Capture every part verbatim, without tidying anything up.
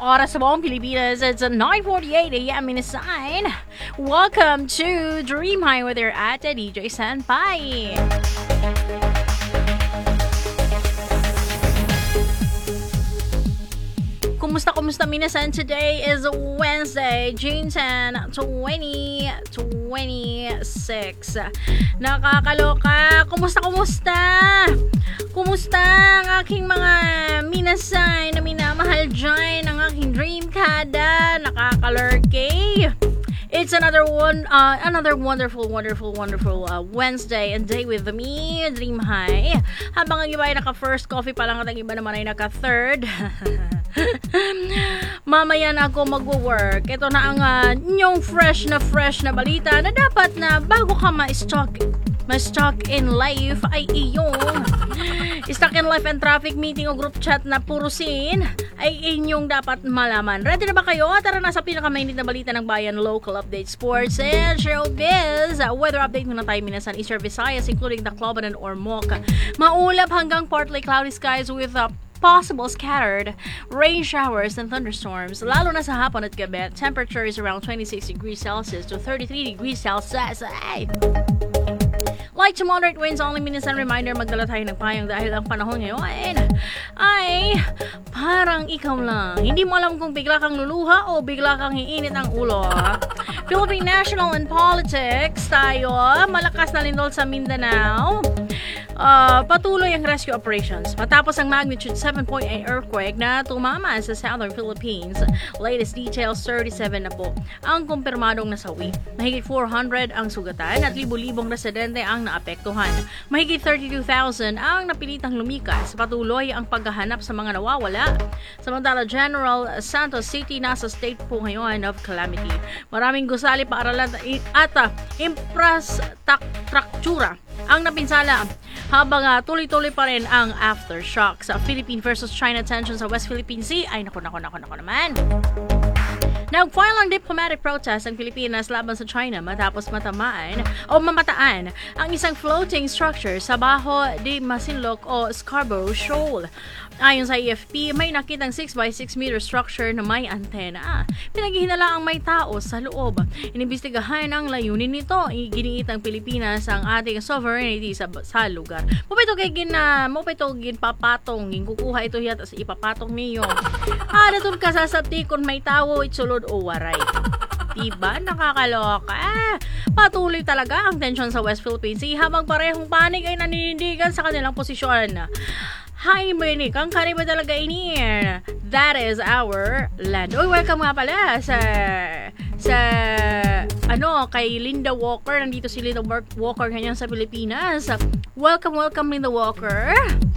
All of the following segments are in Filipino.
oras sa buong Pilipinas. It's nine forty-eight a.m. in a sign. Welcome to Dream High with your ate D J Senpai. Kumusta, kumusta minasan? Today is Wednesday, June tenth, twenty twenty-six. Nakakaloka. Kumusta, kumusta? Kumusta ang aking mga minasay na minamahal dyan, ang aking dream kada, nakakalurkay. It's another one, uh, another wonderful, wonderful, wonderful uh, Wednesday and day with me, Dream High. Habang ang iba ay naka-first coffee pa lang at ang iba naman ay naka-third. Mamaya na ako magwo-work. Ito na ang uh, inyong fresh na fresh na balita na dapat na bago ka ma-stock ma-stock in life ay iyong stock in life and traffic meeting o group chat na puro sin ay inyong dapat malaman. Ready na ba kayo? Tara na sa pinakamainit na balita ng bayan, local update, sports and showbiz. Weather update muna tayo minasan, Eastern Visayas including Tacloban and Ormoc. Maulap hanggang partly cloudy skies with a possible scattered rain showers and thunderstorms. Lalo na sa hapon at gabi, temperature is around twenty-six degrees Celsius to thirty-three degrees Celsius. Ay! Light to moderate winds only, minsan reminder magdala tayo ng payong dahil ang panahon ngayon ay parang ikaw lang. Hindi mo alam kung bigla kang luluha o bigla kang hiinit ang ulo. Philippine National and Politics tayo. Malakas na lindol sa Mindanao. Uh, patuloy ang rescue operations matapos ang magnitude seven point eight earthquake na tumama sa Southern Philippines. Latest details, thirty-seven na po ang kumpirmadong nasawi. Mahigit four hundred ang sugatan at libo-libong residente ang naapektuhan. Mahigit thirty-two thousand ang napilitang lumikas. Patuloy ang paghahanap sa mga nawawala. Samantala, General Santos City nasa state po ngayon of calamity. Maraming gusali, paaralan at uh, infrastruktura ang napinsala habang uh, tuloy-tuloy pa rin ang aftershocks. Sa Philippine versus China tension sa West Philippine Sea, ay naku, naku, naku, naku naman. Nag-file ang diplomatic protest ang Pilipinas laban sa China matapos matamaan o mamataan ang isang floating structure sa Bajo de Masinloc o Scarborough Shoal. Ayon sa A F P, may nakitang six by six meter structure na may antena. Pinaghihinala ang may tao sa loob. Inimbestigahan ang layunin nito. Iginiit ang Pilipinas ang ating sovereignty sa, sa lugar. Mupito kay gina, mupito gin papatong, gin kukuha ito yata sa ipapatong niyo. Ah, datun ka sasabti kung may tao itsulod o waray. Diba? Nakakaloka. Ah, patuloy talaga ang tension sa West Philippine Sea habang parehong panig ay naninindigan sa kanilang posisyon. Hi, Manik. Ang kaniba talaga ini. That is our land. Uy, welcome nga pala sa sa ano, kay Linda Walker. Nandito si Linda Walker ngayon sa Pilipinas. Welcome, welcome Linda Walker.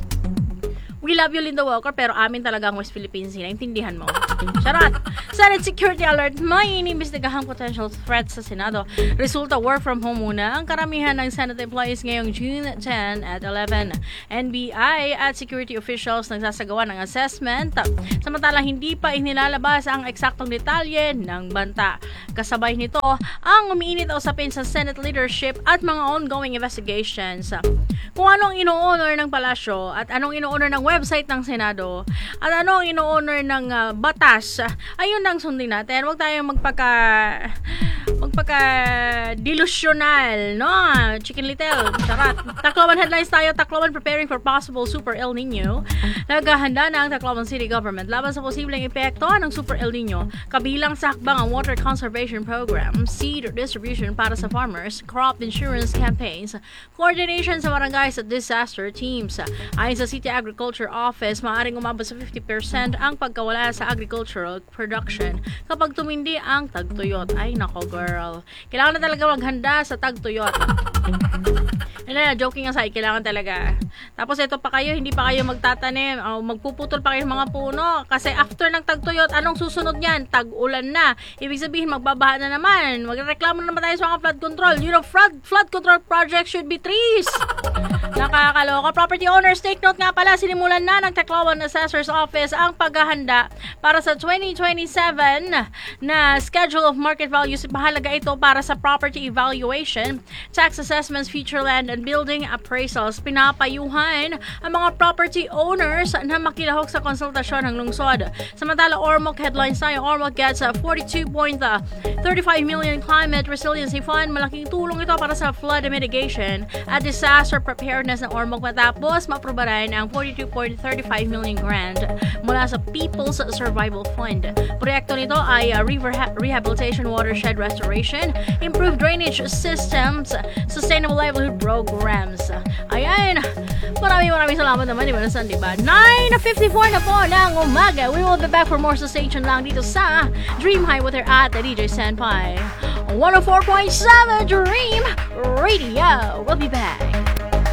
We love you, Linda Walker, pero amin talaga ang West Philippines. Naintindihan mo. Charot! Senate Security Alert. May inimbestigahang potential threats sa Senado. Resulta, work from home muna ang karamihan ng Senate employees ngayong June tenth at eleven. N B I at security officials nagsasagawa ng assessment. Samantalang hindi pa inilalabas ang eksaktong detalye ng banta. Kasabay nito, ang umiinit na usapin sa Senate leadership at mga ongoing investigations. Kung anong ino-honor ng palasyo at anong ino-honor ng website ng Senado at anong ino-honor ng uh, batas, ayun ang sundin natin. Huwag tayong magpaka magpaka delusional, no? Chicken Little, charot. Tacloban headlines tayo. Tacloban preparing for possible super El Nino. Naghahanda na ang Tacloban City Government laban sa posibleng epekto ng super El Nino. Kabilang sa hakbang ang water conservation program, seed distribution para sa farmers, crop insurance campaigns, coordination sa barangays at disaster teams. Ayon sa City Agriculture Office, maaaring umabot sa fifty percent ang pagkawala sa agricultural production kapag tumindi ang tagtuyot. Ay nako girl, kailangan na talaga maghanda sa tagtuyot. Hindi na, joking aside, kailangan talaga. Tapos ito pa kayo, hindi pa kayo magtatanim o magpuputol pa kayo ng mga puno kasi after ng tagtuyot, anong susunod niyan? Tag-ulan na. Ibig sabihin, magbabaha na naman. Magreklamo na naman tayo sa mga flood control. You know, flood, flood control project should be trees. Nakakaloka. Property owners, take note nga pala, sinimulan na ng Tacloban Assessor's Office ang paghahanda para sa twenty twenty-seven na schedule of market values. Mahalaga ito para sa property evaluation, tax assessment, assessments, future land and building appraisals. Pinapayuhan ang mga property owners na makilahok sa konsultasyon ng lungsod. Samantala, Ormoc headlines tayo. Ormoc gets a forty-two point three five million climate resiliency fund. Malaking tulong ito para sa flood mitigation at disaster preparedness ng Ormoc matapos maaprobaran ang forty-two point three five million grant mula sa People's Survival Fund. Proyekto nito ay uh, river ha- rehabilitation, watershed restoration, improved drainage systems, sustainable livelihood programs. Ayan, maraming maraming salamat naman, diba, nasan, diba? nine fifty-four na po ng umaga. We will be back for more sa station lang dito sa Dream High with her ate D J Senpai. one oh four point seven Dream Radio. We'll be back.